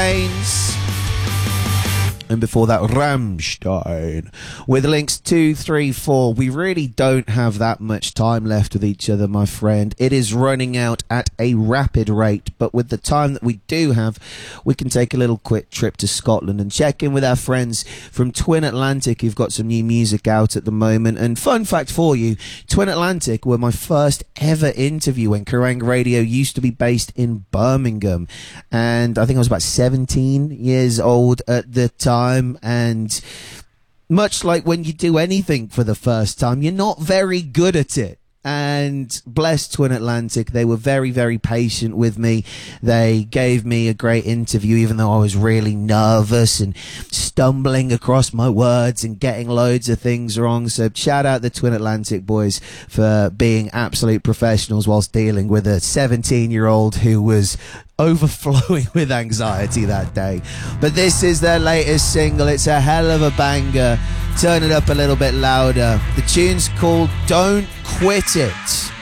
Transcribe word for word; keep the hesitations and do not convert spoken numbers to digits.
Brains. And before that, Rammstein with links two, three, four. We really don't have that much time left with each other, my friend. It is running out at a rapid rate, but with the time that we do have, we can take a little quick trip to Scotland and check in with our friends from Twin Atlantic, who've got some new music out at the moment. And fun fact for you, Twin Atlantic were my first ever interview when Kerrang Radio used to be based in Birmingham. And I think I was about seventeen years old at the time. And much like when you do anything for the first time, you're not very good at it. And bless Twin Atlantic, they were very, very patient with me. They gave me a great interview, even though I was really nervous and stumbling across my words and getting loads of things wrong. So shout out the Twin Atlantic boys for being absolute professionals whilst dealing with a seventeen-year-old who was overflowing with anxiety that day. But this is their latest single. It's a hell of a banger. Turn it up a little bit louder. The tune's called Don't Quit It.